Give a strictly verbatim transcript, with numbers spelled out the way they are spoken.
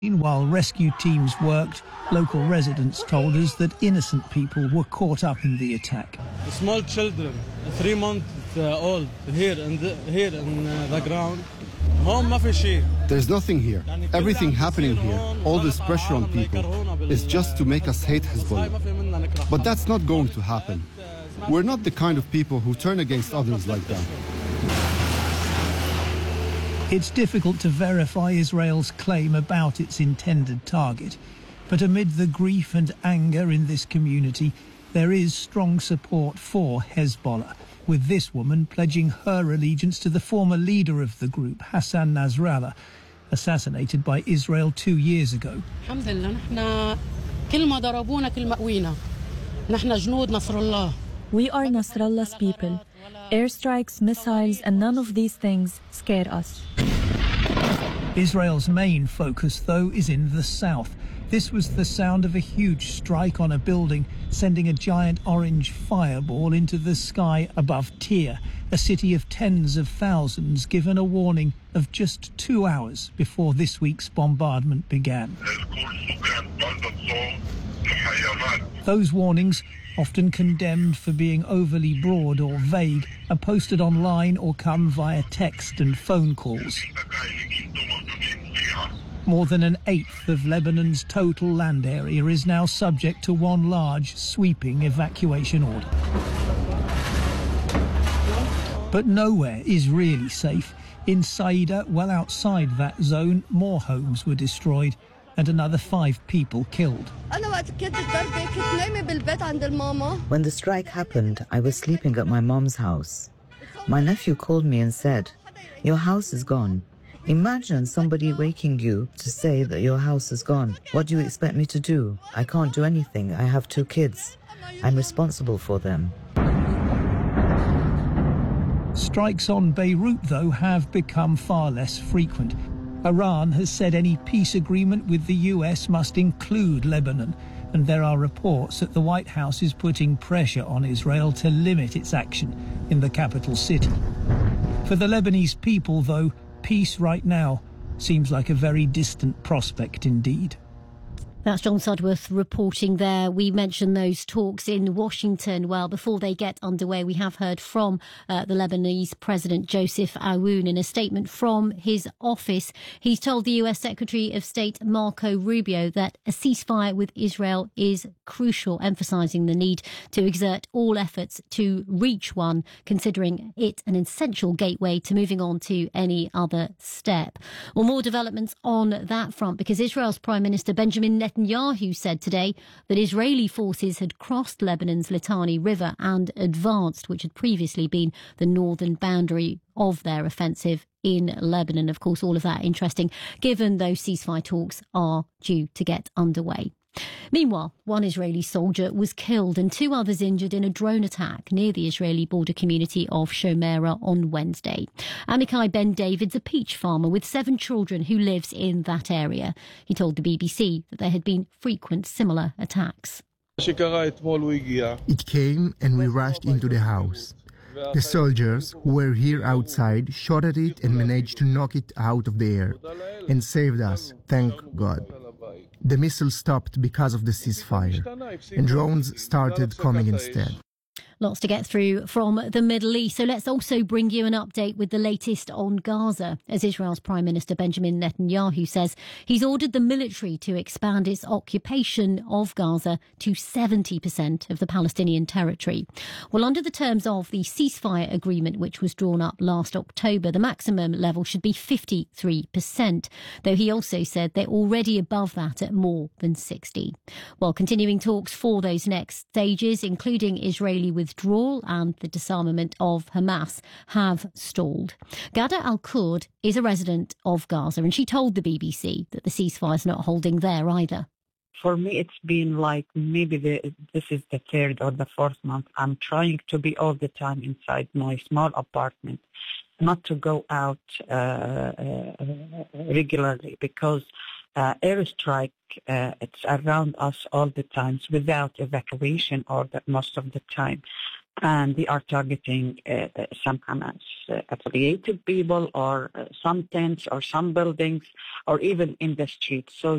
While rescue teams worked, local residents told us that innocent people were caught up in the attack. The small children, three months uh, old, here in the, here in uh, the ground. There's nothing here. Everything happening here, all this pressure on people, is just to make us hate Hezbollah. But that's not going to happen. We're not the kind of people who turn against others like that. It's difficult to verify Israel's claim about its intended target, but amid the grief and anger in this community, there is strong support for Hezbollah, with this woman pledging her allegiance to the former leader of the group, Hassan Nasrallah, assassinated by Israel two years ago. We are Nasrallah's people. Airstrikes, missiles, and none of these things scare us. Israel's main focus, though, is in the south. This was the sound of a huge strike on a building, sending a giant orange fireball into the sky above Tyre, a city of tens of thousands, given a warning of just two hours before this week's bombardment began. Those warnings, often condemned for being overly broad or vague, are posted online or come via text and phone calls. More than an eighth of Lebanon's total land area is now subject to one large, sweeping evacuation order. But nowhere is really safe. In Saida, well outside that zone, more homes were destroyed and another five people killed. When the strike happened, I was sleeping at my mom's house. My nephew called me and said, "Your house is gone." Imagine somebody waking you to say that your house is gone. What do you expect me to do? I can't do anything. I have two kids. I'm responsible for them. Strikes on Beirut, though, have become far less frequent. Iran has said any peace agreement with the U S must include Lebanon, and there are reports that the White House is putting pressure on Israel to limit its action in the capital city. For the Lebanese people, though, peace right now seems like a very distant prospect indeed. That's John Sudworth reporting there. We mentioned those talks in Washington. Well, before they get underway, we have heard from uh, the Lebanese President Joseph Aoun in a statement from his office. He's told the U S Secretary of State Marco Rubio that a ceasefire with Israel is crucial, emphasising the need to exert all efforts to reach one, considering it an essential gateway to moving on to any other step. Well, more developments on that front, because Israel's Prime Minister Benjamin Netanyahu Netanyahu said today that Israeli forces had crossed Lebanon's Litani River and advanced, which had previously been the northern boundary of their offensive in Lebanon. Of course, all of that interesting, given those ceasefire talks are due to get underway. Meanwhile, one Israeli soldier was killed and two others injured in a drone attack near the Israeli border community of Shomera on Wednesday. Amichai Ben David's a peach farmer with seven children who lives in that area. He told the B B C that there had been frequent similar attacks. It came and we rushed into the house. The soldiers who were here outside shot at it and managed to knock it out of the air and saved us, thank God. The missiles stopped because of the ceasefire, and drones started coming instead. Lots to get through from the Middle East. So let's also bring you an update with the latest on Gaza, as Israel's Prime Minister Benjamin Netanyahu says he's ordered the military to expand its occupation of Gaza to seventy percent of the Palestinian territory. Well, under the terms of the ceasefire agreement, which was drawn up last October, the maximum level should be fifty-three percent, though he also said they're already above that at more than sixty. Well, continuing talks for those next stages, including Israeli withdrawal and the disarmament of Hamas, have stalled. Ghada Al-Kurd is a resident of Gaza, and she told the B B C that the ceasefire is not holding there either. For me, it's been like maybe the, this is the third or the fourth month. I'm trying to be all the time inside my small apartment, not to go out uh, uh, regularly, because uh, airstrike, uh, it's around us all the times without evacuation or the, most of the time. And they are targeting uh, some Hamas uh, affiliated people or uh, some tents or some buildings or even in the streets. So